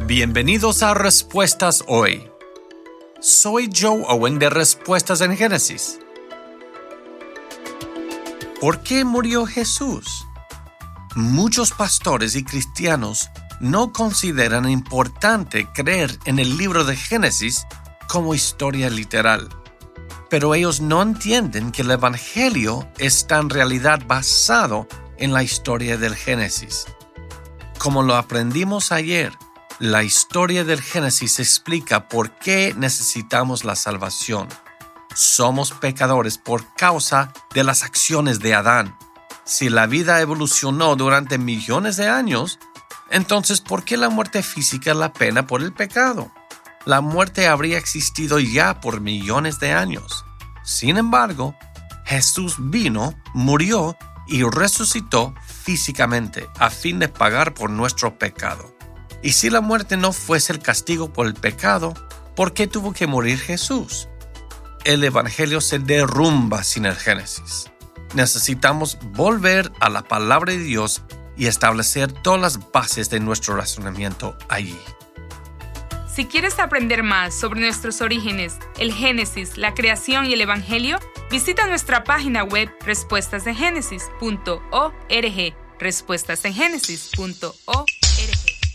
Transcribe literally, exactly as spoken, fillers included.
Bienvenidos a Respuestas Hoy. Soy Joe Owen de Respuestas en Génesis. ¿Por qué murió Jesús? Muchos pastores y cristianos no consideran importante creer en el libro de Génesis como historia literal. Pero ellos no entienden que el Evangelio está en realidad basado en la historia del Génesis. Como lo aprendimos ayer, la historia del Génesis explica por qué necesitamos la salvación. Somos pecadores por causa de las acciones de Adán. Si la vida evolucionó durante millones de años, entonces ¿por qué la muerte física es la pena por el pecado? La muerte habría existido ya por millones de años. Sin embargo, Jesús vino, murió y resucitó físicamente a fin de pagar por nuestro pecado. Y si la muerte no fuese el castigo por el pecado, ¿por qué tuvo que morir Jesús? El Evangelio se derrumba sin el Génesis. Necesitamos volver a la palabra de Dios y establecer todas las bases de nuestro razonamiento allí. Si quieres aprender más sobre nuestros orígenes, el Génesis, la creación y el Evangelio, visita nuestra página web respuestas en génesis punto org, respuestas en génesis punto org.